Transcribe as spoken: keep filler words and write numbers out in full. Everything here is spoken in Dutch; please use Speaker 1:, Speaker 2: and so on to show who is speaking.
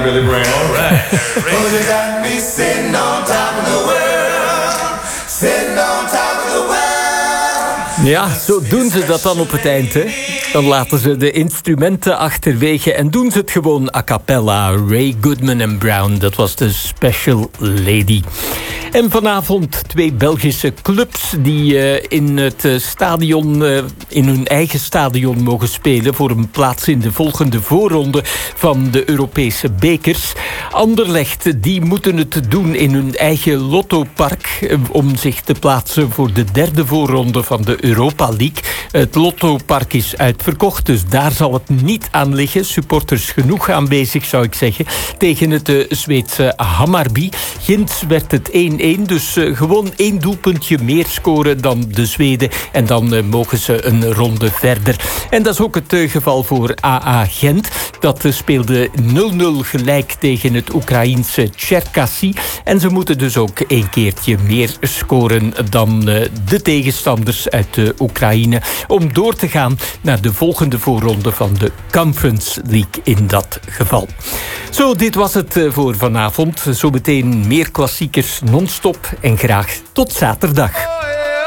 Speaker 1: Billy Graham.
Speaker 2: All right. All right.
Speaker 3: Oh, you got me sitting on top of the world. Sitting on top of the world.
Speaker 4: Ja, zo doen ze dat dan op het eind, hè. Dan laten ze de instrumenten achterwege en doen ze het gewoon a cappella. Ray Goodman en Brown, dat was de Special Lady. En vanavond twee Belgische clubs die uh, in het uh, stadion, uh, in hun eigen stadion mogen spelen voor een plaats in de volgende voorronde van de Europese bekers. Anderlecht, die moeten het doen in hun eigen Lottopark uh, om zich te plaatsen voor de derde voorronde van de Europa League. Het Lottopark is uitverkocht, dus daar zal het niet aan liggen. Supporters genoeg aanwezig, zou ik zeggen, tegen het uh, Zweedse Hammarby. Ginds werd het één-één, dus uh, gewoon één doelpuntje meer scoren dan de Zweden. En dan uh, mogen ze een ronde verder. En dat is ook het uh, geval voor A A Gent. Dat uh, speelde nul-nul gelijk tegen het Oekraïense Cherkasy. En ze moeten dus ook één keertje meer scoren dan uh, de tegenstanders uit de Oekraïne om door te gaan naar de volgende voorronde van de Conference League in dat geval. Zo, dit was het uh, voor vanavond. Zometeen meer klassiekers non-stop en graag tot zaterdag.